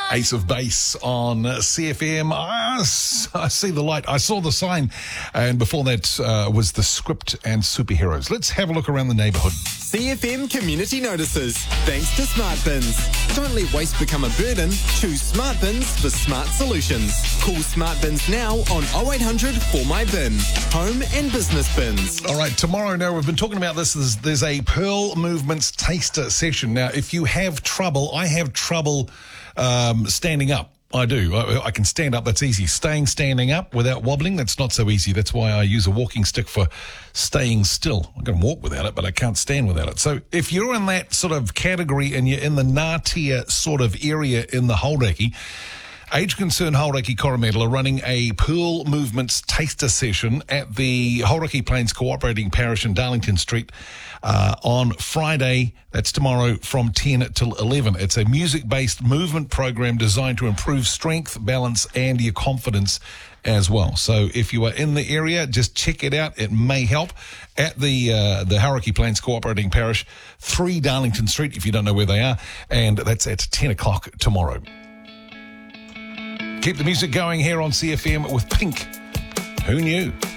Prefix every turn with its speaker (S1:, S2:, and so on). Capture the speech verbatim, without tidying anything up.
S1: Ace of Base on C F M. I, I see the light. I saw the sign. And before that uh, was The Script and Superheroes. Let's have a look around the neighbourhood.
S2: C F M Community Notices. Thanks to Smart Bins. Don't let waste become a burden. Choose Smart Bins for smart solutions. Call Smart Bins now on oh eight hundred four my bin. Home and business bins.
S1: All right, tomorrow, now we've been talking about this. There's, there's a Pearl Movements taster session. Now, if you have trouble, I have trouble um, standing up. I do. I, I can stand up. That's easy. Staying standing up without wobbling, that's not so easy. That's why I use a walking stick for staying still. I can walk without it, but I can't stand without it. So if you're in that sort of category and you're in the Ngātia sort of area in the Hauraki, Age Concern Hauraki Coromandel are running a Pearl Movements taster session at the Hauraki Plains Cooperating Parish in Darlington Street uh, on Friday. That's tomorrow from ten till eleven. It's a music-based movement program designed to improve strength, balance, and your confidence as well. So if you are in the area, just check it out. It may help at the uh, the Hauraki Plains Cooperating Parish, three Darlington Street, if you don't know where they are, and that's at ten o'clock tomorrow. Keep the music going here on C F M with Pink. Who knew?